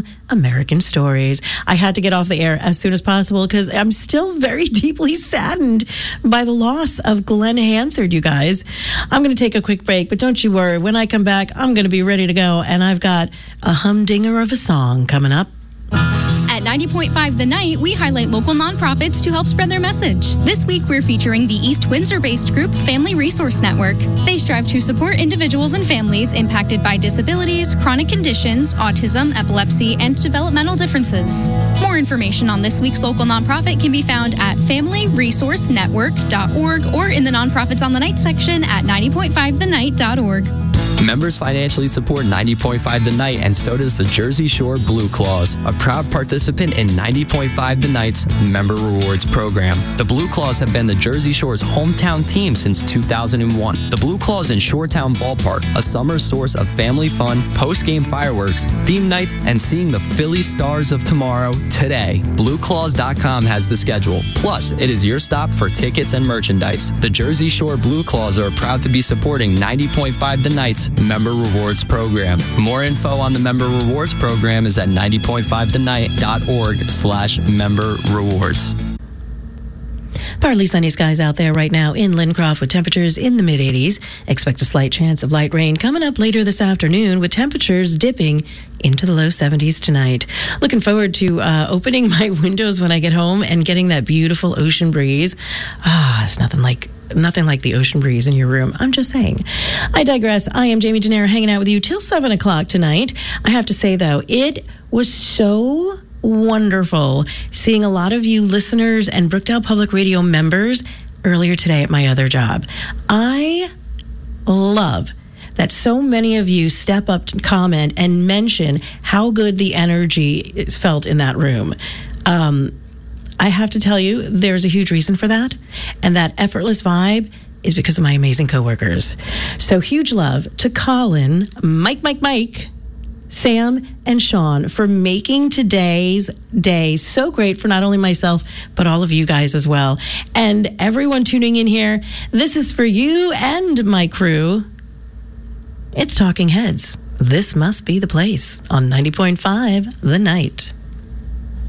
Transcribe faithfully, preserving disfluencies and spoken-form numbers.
American Stories. I had to get off the air as soon as possible because I'm still very deeply saddened by the loss of Glenn Hansard, you guys. I'm going to take a quick break, but don't you worry. When I come back, I'm going to be ready to go, and I've got a humdinger of a song coming up. At ninety point five The Night, we highlight local nonprofits to help spread their message. This week, we're featuring the East Windsor-based group Family Resource Network. They strive to support individuals and families impacted by disabilities, chronic conditions, autism, epilepsy, and developmental differences. More information on this week's local nonprofit can be found at family resource network dot org or in the Nonprofits on the Night section at ninety point five the night dot org. Members financially support ninety point five The Night, and so does the Jersey Shore Blue Claws, a proud participant in ninety point five The Night's Member Rewards program. The Blue Claws have been the Jersey Shore's hometown team since two thousand one. The Blue Claws in Shoretown Ballpark, a summer source of family fun, post-game fireworks, theme nights, and seeing the Philly Stars of tomorrow today. blue claws dot com has the schedule. Plus, it is your stop for tickets and merchandise. The Jersey Shore Blue Claws are proud to be supporting ninety point five The Night's Member Rewards program. More info on the Member Rewards program is at ninety point five the night dot org slash member rewards. Partly sunny skies out there right now in Lincroft with temperatures in the mid eighties. Expect a slight chance of light rain coming up later this afternoon with temperatures dipping into the low seventies tonight. Looking forward to uh, opening my windows when I get home and getting that beautiful ocean breeze. Ah, it's nothing like Nothing like the ocean breeze in your room. I'm just saying. I digress. I am Jamie Gennaro hanging out with you till seven o'clock tonight. I have to say, though, it was so wonderful seeing a lot of you listeners and Brookdale Public Radio members earlier today at my other job. I love that so many of you step up to comment and mention how good the energy is felt in that room. Um, I have to tell you, there's a huge reason for that. And that effortless vibe is because of my amazing coworkers. So huge love to Colin, Mike, Mike, Mike, Sam, and Sean for making today's day so great for not only myself, but all of you guys as well. And everyone tuning in here, this is for you and my crew. It's Talking Heads. This must be the place on ninety point five The Night.